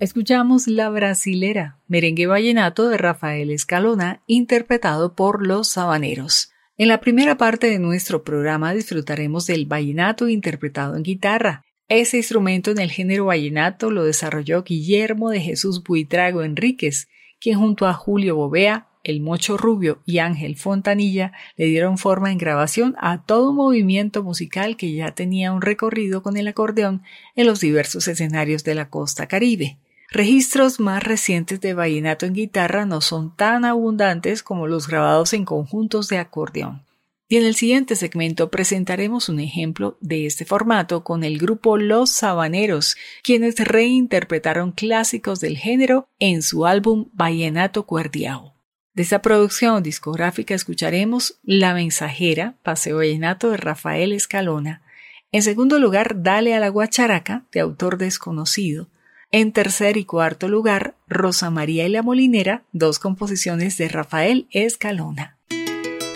Escuchamos La Brasilera, merengue vallenato de Rafael Escalona, interpretado por Los Sabaneros. En la primera parte de nuestro programa disfrutaremos del vallenato interpretado en guitarra. Ese instrumento en el género vallenato lo desarrolló Guillermo de Jesús Buitrago Enríquez, quien junto a Julio Bovea, El Mocho Rubio y Ángel Fontanilla le dieron forma en grabación a todo un movimiento musical que ya tenía un recorrido con el acordeón en los diversos escenarios de la costa caribe. Registros más recientes de vallenato en guitarra no son tan abundantes como los grabados en conjuntos de acordeón. Y en el siguiente segmento presentaremos un ejemplo de este formato con el grupo Los Sabaneros, quienes reinterpretaron clásicos del género en su álbum Vallenato Cuerdiao. De esta producción discográfica escucharemos La Mensajera, paseo vallenato de Rafael Escalona. En segundo lugar, Dale a la Guacharaca, de autor desconocido. En tercer y cuarto lugar, Rosa María y la Molinera, dos composiciones de Rafael Escalona.